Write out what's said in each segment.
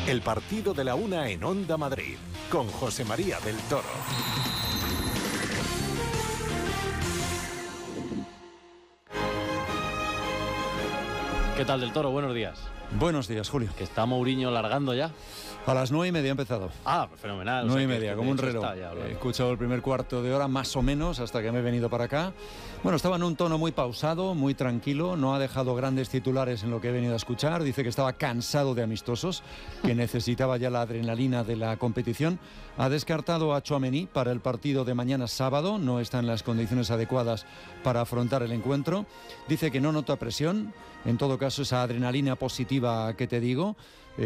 El partido de la una en Onda Madrid, con José María del Toro. ¿Qué tal, del Toro? Buenos días. Buenos días, Julio. ¿Que está Mourinho largando ya? A las 9:30 ha empezado. Ah, fenomenal. 9:30, como un reloj. He escuchado el primer cuarto de hora, más o menos, hasta que me he venido para acá. Bueno, estaba en un tono muy pausado, muy tranquilo. No ha dejado grandes titulares en lo que he venido a escuchar. Dice que estaba cansado de amistosos, que necesitaba ya la adrenalina de la competición. Ha descartado a Tchouaméni para el partido de mañana sábado. No está en las condiciones adecuadas para afrontar el encuentro. Dice que no nota presión. En todo caso, esa adrenalina positiva que te digo.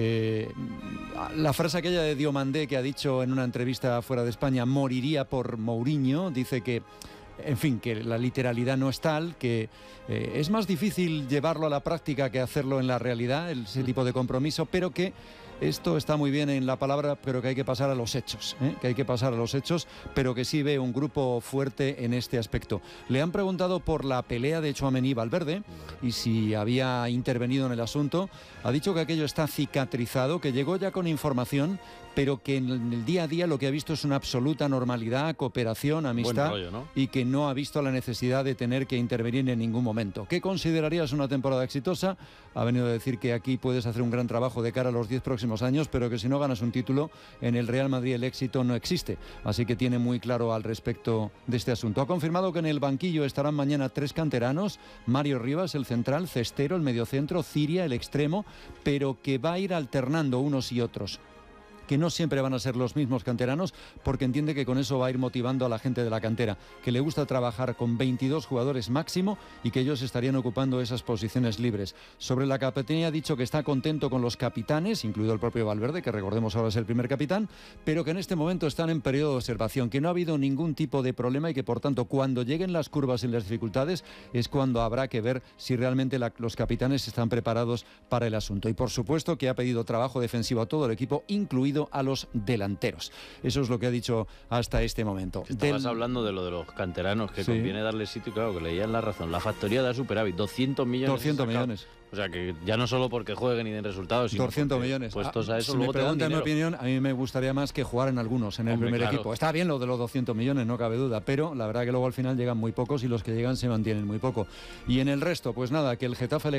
La frase aquella de Diomandé que ha dicho en una entrevista fuera de España, moriría por Mourinho, dice que, en fin, que la literalidad no es tal, que es más difícil llevarlo a la práctica que hacerlo en la realidad, ese tipo de compromiso, pero que esto está muy bien en la palabra, pero que hay que pasar a los hechos, pero que sí ve un grupo fuerte en este aspecto. Le han preguntado por la pelea de Tchouaméni y Valverde y si había intervenido en el asunto. Ha dicho que aquello está cicatrizado, que llegó ya con información, pero que en el día a día lo que ha visto es una absoluta normalidad, cooperación, amistad, rollo, ¿no? Y que no ha visto la necesidad de tener que intervenir en ningún momento. ¿Qué considerarías una temporada exitosa? Ha venido a decir que aquí puedes hacer un gran trabajo de cara a los 10 próximos años, pero que si no ganas un título, en el Real Madrid el éxito no existe. Así que tiene muy claro al respecto de este asunto. Ha confirmado que en el banquillo estarán mañana 3 canteranos: Mario Rivas, el central; Cestero, el mediocentro; Ciria, el extremo, pero que va a ir alternando unos y otros, que no siempre van a ser los mismos canteranos, porque entiende que con eso va a ir motivando a la gente de la cantera, que le gusta trabajar con 22 jugadores máximo y que ellos estarían ocupando esas posiciones libres. Sobre la capitanía ha dicho que está contento con los capitanes, incluido el propio Valverde, que recordemos ahora es el primer capitán, pero que en este momento están en periodo de observación, que no ha habido ningún tipo de problema y que por tanto cuando lleguen las curvas y las dificultades es cuando habrá que ver si realmente los capitanes están preparados para el asunto. Y por supuesto que ha pedido trabajo defensivo a todo el equipo, incluido a los delanteros. Eso es lo que ha dicho hasta este momento. Estabas hablando de lo de los canteranos, que sí, conviene darle sitio, claro, que leían la razón. La factoría da superávit, 200 millones. 200 millones. O sea, que ya no solo porque jueguen y den resultados, sino 200 millones. Puestos a eso, si luego me preguntan mi opinión, a mí me gustaría más que jugaran algunos en el primer equipo. Está bien lo de los 200 millones, no cabe duda, pero la verdad que luego al final llegan muy pocos y los que llegan se mantienen muy poco. Y en el resto, pues nada, que el Getafe le